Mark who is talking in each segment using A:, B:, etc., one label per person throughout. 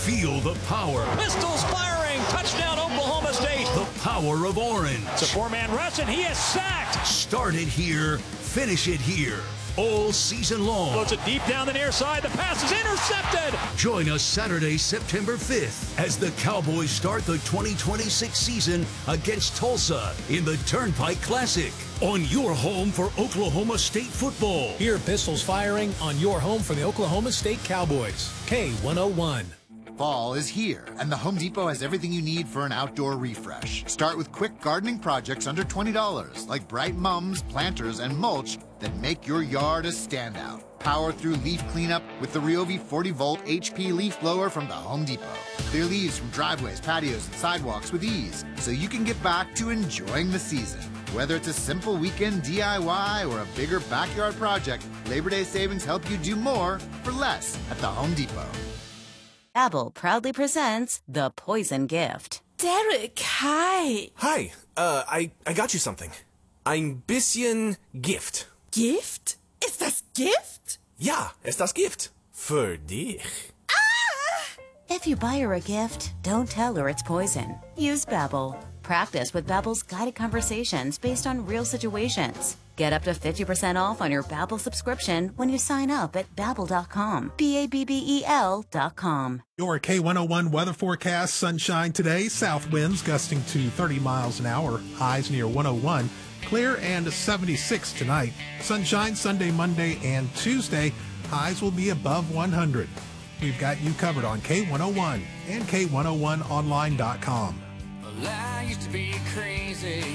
A: Feel the power.
B: Pistols firing. Touchdown, Oklahoma State.
A: The power of orange.
B: It's a four-man rush, and he is sacked.
A: Start it here. Finish it here. All season long.
B: Floats it deep down the near side. The pass is intercepted.
A: Join us Saturday, September 5th, as the Cowboys start the 2026 season against Tulsa in the Turnpike Classic. On your home for Oklahoma State football.
C: Hear pistols firing on your home for the Oklahoma State Cowboys. K101.
D: Fall is here, and the Home Depot has everything you need for an outdoor refresh. Start with quick gardening projects under $20, like bright mums, planters, and mulch that make your yard a standout. Power through leaf cleanup with the Ryobi 40-volt HP leaf blower from the Home Depot. Clear leaves from driveways, patios, and sidewalks with ease, so you can get back to enjoying the season. Whether it's a simple weekend DIY or a bigger backyard project, Labor Day savings help you do more for less at the Home Depot.
E: Babbel proudly presents The Poison Gift.
F: Derek, hi.
G: Hi, I got you something. Ein bisschen Gift.
F: Gift? Ist das Gift?
G: Ja, ist das Gift. Für dich.
E: If you buy her a gift, don't tell her it's poison. Use Babbel. Practice with Babbel's guided conversations based on real situations. Get up to 50% off on your Babbel subscription when you sign up at Babbel.com. Babbel.com.
H: Your K101 weather forecast: sunshine today, south winds gusting to 30 miles an hour, highs near 101, clear and 76 tonight. Sunshine Sunday, Monday, and Tuesday, highs will be above 100. We've got you covered on K101 and K101online.com.
I: Well, I used to be crazy.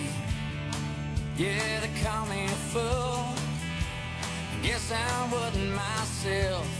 I: Yeah, they call me a fool. Guess I wasn't myself.